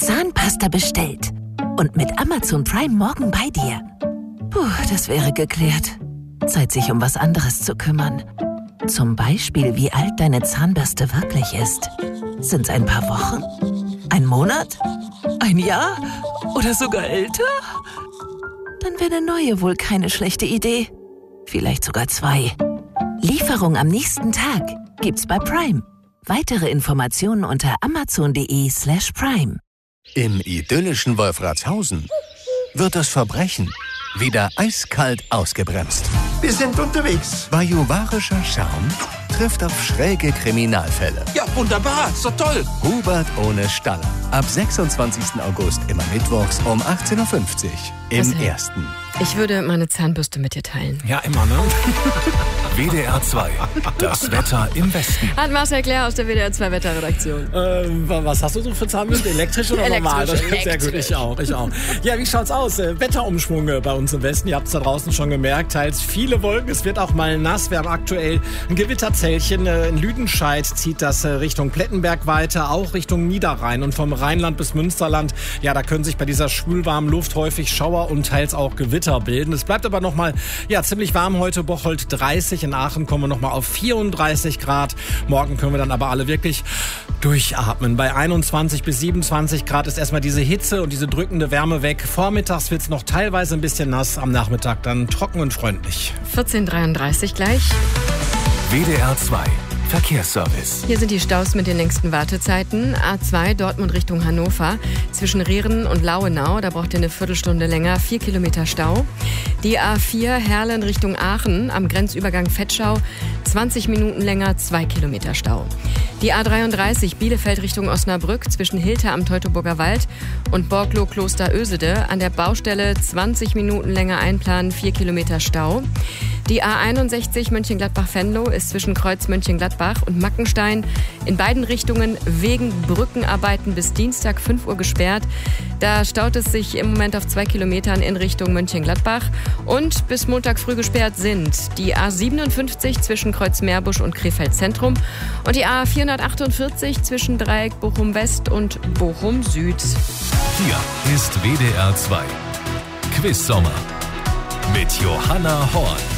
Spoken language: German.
Zahnpasta bestellt. Und mit Amazon Prime morgen bei dir. Puh, das wäre geklärt. Zeit, sich um was anderes zu kümmern. Zum Beispiel, wie alt deine Zahnbürste wirklich ist. Sind's ein paar Wochen? Ein Monat? Ein Jahr? Oder sogar älter? Dann wäre eine neue wohl keine schlechte Idee. Vielleicht sogar 2. Lieferung am nächsten Tag gibt's bei Prime. Weitere Informationen unter amazon.de/prime. Im idyllischen Wolfratshausen wird das Verbrechen wieder eiskalt ausgebremst. Wir sind unterwegs. Bajuwarischer Charme trifft auf schräge Kriminalfälle. Ja, wunderbar. Ist doch toll. Hubert ohne Staller. Ab 26. August immer mittwochs um 18.50 Uhr im Ersten. Ich würde meine Zahnbürste mit dir teilen. Ja, immer, ne? WDR 2, das Wetter im Westen. Hat Marcel Claire aus der WDR 2 Wetterredaktion. Was hast du so für Zahnbürste? Elektrisch oder normal? Sehr gut, ich auch. Ja, wie schaut's aus? Wetterumschwung bei uns im Westen. Ihr habt es da draußen schon gemerkt. Teils viele Wolken, es wird auch mal nass. Wir haben aktuell ein Gewitterzellchen. In Lüdenscheid zieht das Richtung Plettenberg weiter, auch Richtung Niederrhein. Und vom Rheinland bis Münsterland, ja, da können sich bei dieser schwülwarmen Luft häufig Schauer und teils auch Gewitter bilden. Es bleibt aber nochmal ziemlich warm heute. Bocholt 30, in Aachen kommen wir nochmal auf 34 Grad. Morgen können wir dann aber alle wirklich durchatmen. Bei 21 bis 27 Grad ist erstmal diese Hitze und diese drückende Wärme weg. Vormittags wird es noch teilweise ein bisschen nass, am Nachmittag dann trocken und freundlich. 14:33 gleich. WDR 2, Verkehrsservice. Hier sind die Staus mit den längsten Wartezeiten. A2 Dortmund Richtung Hannover. Zwischen Rehren und Lauenau, da braucht ihr eine Viertelstunde länger, 4 Kilometer Stau. Die A4 Herlen Richtung Aachen am Grenzübergang Vetschau, 20 Minuten länger, 2 Kilometer Stau. Die A33 Bielefeld Richtung Osnabrück zwischen Hilter am Teutoburger Wald und Borglo-Kloster Ösede an der Baustelle 20 Minuten länger einplanen, 4 Kilometer Stau. Die A61 Mönchengladbach-Venlo ist zwischen Kreuz Mönchengladbach und Mackenstein in beiden Richtungen wegen Brückenarbeiten bis Dienstag 5 Uhr gesperrt. Da staut es sich im Moment auf 2 Kilometern in Richtung Mönchengladbach. Und bis Montag früh gesperrt sind die A57 zwischen Kreuz Meerbusch und Krefeld Zentrum und die A448 zwischen Dreieck Bochum West und Bochum Süd. Hier ist WDR 2. Quiz Sommer mit Johanna Horn.